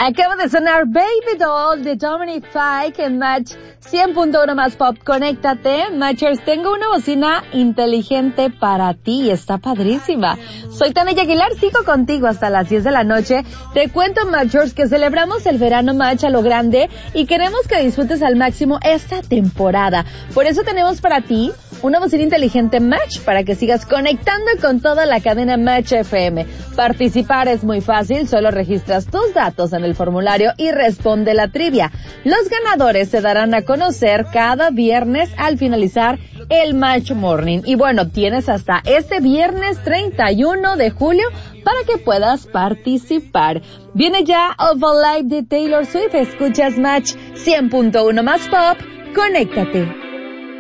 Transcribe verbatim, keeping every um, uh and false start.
Acaba de sonar Baby Doll de Dominic Fike en Match cien punto uno más Pop. Conéctate, Matchers. Tengo una bocina inteligente para ti. Está padrísima. Soy Tania Aguilar. Sigo contigo hasta las diez de la noche. Te cuento, Matchers, que celebramos el verano Match a lo grande y queremos que disfrutes al máximo esta temporada. Por eso tenemos para ti una bocina inteligente Match para que sigas conectando con toda la cadena Match F M. Participar es muy fácil. Solo registras tus datos en el formulario y responde la trivia. Los ganadores se darán a conocer cada viernes al finalizar el Match Morning. Y bueno, tienes hasta este viernes treinta y uno de julio para que puedas participar. Viene ya Of a Life de Taylor Swift. Escuchas Match cien punto uno más Pop. Conéctate.